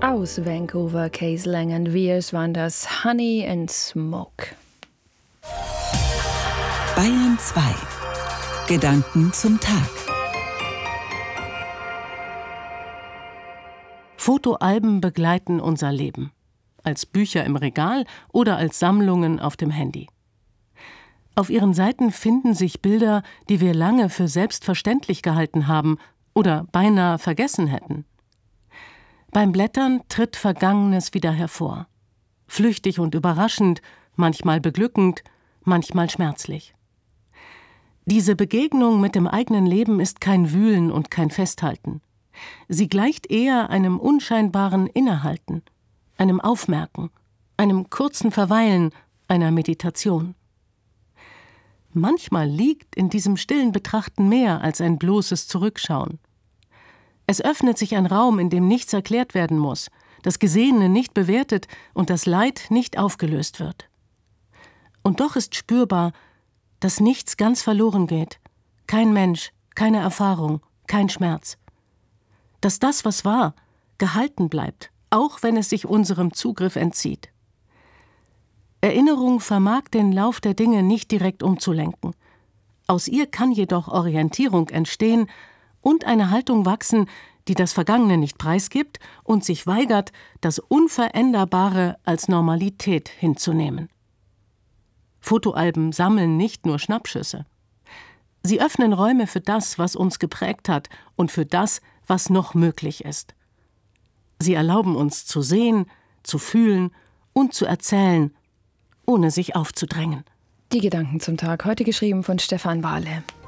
Aus Vancouver, Case Lang and Viers waren das Honey and Smoke. Bayern 2. Gedanken zum Tag. Fotoalben begleiten unser Leben. Als Bücher im Regal oder als Sammlungen auf dem Handy. Auf ihren Seiten finden sich Bilder, die wir lange für selbstverständlich gehalten haben oder beinahe vergessen hätten. Beim Blättern tritt Vergangenes wieder hervor. Flüchtig und überraschend, manchmal beglückend, manchmal schmerzlich. Diese Begegnung mit dem eigenen Leben ist kein Wühlen und kein Festhalten. Sie gleicht eher einem unscheinbaren Innehalten, einem Aufmerken, einem kurzen Verweilen, einer Meditation. Manchmal liegt in diesem stillen Betrachten mehr als ein bloßes Zurückschauen. Es öffnet sich ein Raum, in dem nichts erklärt werden muss, das Gesehene nicht bewertet und das Leid nicht aufgelöst wird. Und doch ist spürbar, dass nichts ganz verloren geht, kein Mensch, keine Erfahrung, kein Schmerz. Dass das, was war, gehalten bleibt, auch wenn es sich unserem Zugriff entzieht. Erinnerung vermag den Lauf der Dinge nicht direkt umzulenken. Aus ihr kann jedoch Orientierung entstehen und eine Haltung wachsen, die das Vergangene nicht preisgibt und sich weigert, das Unveränderbare als Normalität hinzunehmen. Fotoalben sammeln nicht nur Schnappschüsse. Sie öffnen Räume für das, was uns geprägt hat und für das, was noch möglich ist. Sie erlauben uns zu sehen, zu fühlen und zu erzählen, ohne sich aufzudrängen. Die Gedanken zum Tag, heute geschrieben von Stefan Wahle.